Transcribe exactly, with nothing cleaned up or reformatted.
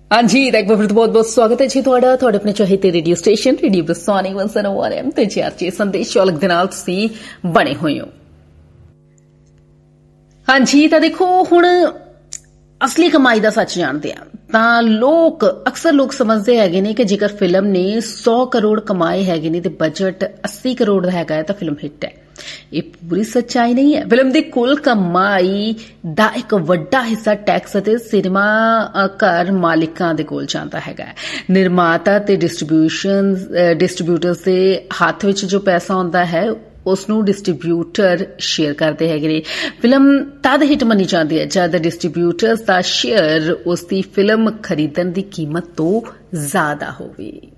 हाँ जी, एक बार फिर तो बहुत बहुत स्वागत है जी ਤੁਹਾਡਾ ਤੁਹਾਡੇ ਆਪਣੇ ਚਾਹੀਦੇ ਰੇਡੀਓ ਸਟੇਸ਼ਨ ਰੇਡੀਓ ਬਰਸਾਨੀ ਇੱਕ ਸੌ ਨੌਂ ਐਮ ਤੇ ਜੀ ਆਰ ਜੀ ਸੰਦੇਸ਼ ਚੌਲਕ ਦੇ ਨਾਲ ਤੁਸੀਂ ਬਣੇ ਹੋਏ ਹੋ। हाँ जी, ਤਾਂ ਦੇਖੋ ਹੁਣ ਅਸਲੀ ਕਮਾਈ ਦਾ ਸੱਚ ਜਾਣਦੇ ਆ ਤਾਂ ਲੋਕ ਅਕਸਰ ਲੋਕ ਸਮਝਦੇ ਹੈਗੇ ਨੇ ਕਿ ਜੇਕਰ ਫਿਲਮ ਨੇ ਸੌ ਕਰੋੜ ਕਮਾਏ ਹੈਗੇ ਨੇ ਤੇ ਬਜਟ ਅੱਸੀ ਕਰੋੜ ਦਾ ਹੈਗਾ ਤਾਂ ਫਿਲਮ ਹਿੱਟ ਹੈ। ਇਹ ਪੂਰੀ ਸੱਚਾਈ ਨਹੀਂ ਹੈ। ਫਿਲਮ ਦੀ ਕੁੱਲ ਕਮਾਈ ਦਾ ਇੱਕ ਵੱਡਾ ਹਿੱਸਾ ਟੈਕਸ ਅਤੇ ਸਿਨੇਮਾ ਘਰ ਮਾਲਿਕਾਂ ਦੇ ਕੋਲ ਜਾਂਦਾ ਹੈਗਾ। ਨਿਰਮਾਤਾ ਤੇ ਡਿਸਟ੍ਰੀਬਿਊਸ਼ਨ ਡਿਸਟ੍ਰੀਬਿਊਟਰਸ ਦੇ ਹੱਥ ਵਿੱਚ ਜੋ ਪੈਸਾ ਆਉਂਦਾ ਹੈ ਉਸ ਨੂੰ ਡਿਸਟ੍ਰੀਬਿਊਟਰ ਸ਼ੇਅਰ ਕਰਦੇ ਹੈਗੇ ਨੇ। ਫਿਲਮ ਤਦ ਹਿੱਟ ਮੰਨੀ ਜਾਂਦੀ ਹੈ ਜਦ ਡਿਸਟ੍ਰੀਬਿਊਟਰਸ ਦਾ ਸ਼ੇਅਰ ਉਸ ਦੀ ਫਿਲਮ ਖਰੀਦਣ ਦੀ ਕੀਮਤ ਤੋਂ ਜ਼ਿਆਦਾ ਹੋਵੇ।